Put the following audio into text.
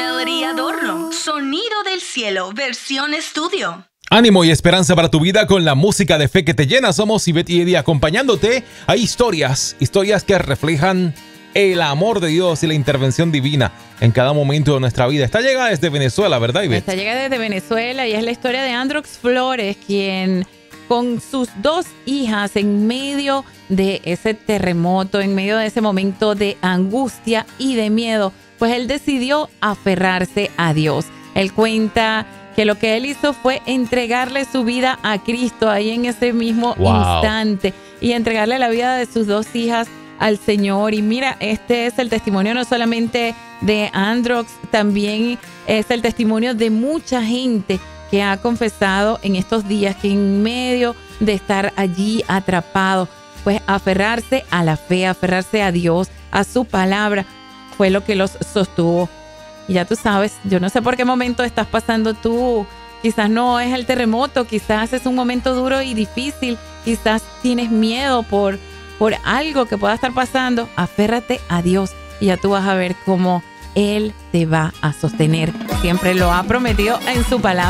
Melody Adorno, Sonido del Cielo, versión estudio. Ánimo y esperanza para tu vida con la música de fe que te llena. Somos Ivette y Eddie acompañándote. Hay historias que reflejan el amor de Dios y la intervención divina en cada momento de nuestra vida. Esta llega desde Venezuela, ¿verdad, Ivette? Esta llega desde Venezuela y es la historia de Androx Flores, quien con sus 2 hijas en medio de ese terremoto, en medio de ese momento de angustia y de miedo, pues él decidió aferrarse a Dios. Él cuenta que lo que él hizo fue entregarle su vida a Cristo ahí en ese mismo instante y entregarle la vida de sus 2 hijas al Señor. Y mira, este es el testimonio no solamente de Androx, también es el testimonio de mucha gente que ha confesado en estos días que en medio de estar allí atrapado, pues aferrarse a la fe, aferrarse a Dios, a su palabra, fue lo que los sostuvo. Y ya tú sabes, yo no sé por qué momento estás pasando tú. Quizás no es el terremoto, quizás es un momento duro y difícil, quizás tienes miedo por algo que pueda estar pasando. Aférrate a Dios y ya tú vas a ver cómo Él te va a sostener. Siempre lo ha prometido en su palabra.